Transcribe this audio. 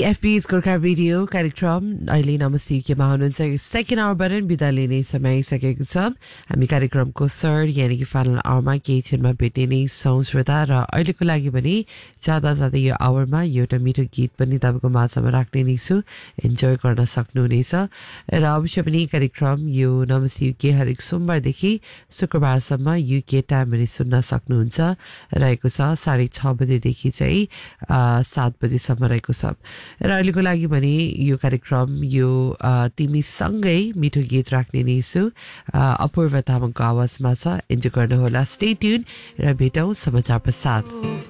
CFB's Gorkha radio कार्यक्रम अहिले नमस्ते केमा हुनुहुन्छ सेकेन्ड आवरबाट बिदा लिने समय सकेको छ हामी कार्यक्रमको थर्ड यानी कि फाइनल आवरमा केही क्षणमा भेटिने छौं श्रोता र अहिलेको लागि पनि जाँदा जाँदै यो आवरमा एउटा मिठो गीत पनि तपाईको माझमा राख्ने नै छु इन्जोय गर्न सक्नुहुनेछ र अवश्य पनि कार्यक्रम यो नमस्ते युके हरेक सोमबारदेखि शुक्रबारसम्म युके टाइममा सुन्न सक्नुहुन्छ रहेको छ 6:30 बजेदेखि चाहिँ 7 बजेसम्म रहेको छ र अहिलेको लागि भने यो कार्यक्रम यो तिमीसँगै मिठो गीत राख्ने नै छु अपूर्व तामाङको आवाजमा छ इन्जोय गर्नुहोला स्टे ट्युन र भेटौं समाचार पश्चात